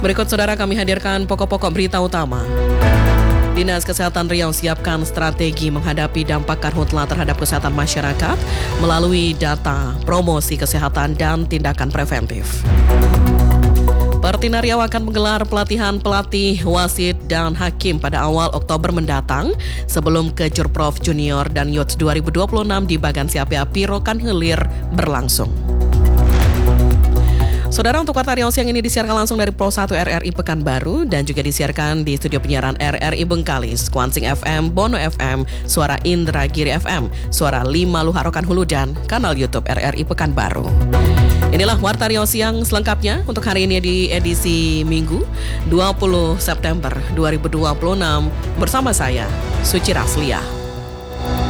Berikut saudara kami hadirkan pokok-pokok berita utama. Dinas Kesehatan Riau siapkan strategi menghadapi dampak karhutla terhadap kesehatan masyarakat melalui data, promosi kesehatan, dan tindakan preventif. Pertina Riau akan menggelar pelatihan pelatih, wasit, dan hakim pada awal Oktober mendatang sebelum Kejurprov Junior dan Youth 2026 di Bagan Siapia Pirokan Hilir berlangsung. Saudara, untuk Warta Riau siang ini disiarkan langsung dari Pro 1 RRI Pekanbaru dan juga disiarkan di studio penyiaran RRI Bengkalis, Kuansing FM, Bono FM, Suara Indragiri FM, Suara 5 Luharokan Hulu, dan kanal YouTube RRI Pekanbaru. Inilah Warta Riau siang selengkapnya untuk hari ini di edisi Minggu 20 September 2026 bersama saya, Suci Rasliah.